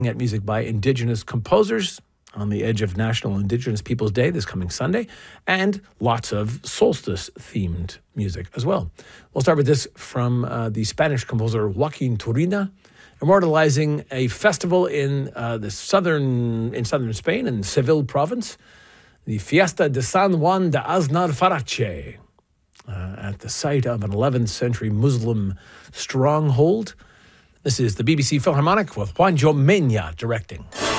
at music by Indigenous composers on the edge of National Indigenous Peoples Day this coming Sunday, and lots of solstice-themed music as well. We'll start with this from the Spanish composer Joaquin Turina, immortalizing a festival in southern Spain, in Seville province, the Fiesta de San Juan de Aznar Farache, at the site of an 11th century Muslim stronghold. This is the BBC Philharmonic with Juanjo Mena directing.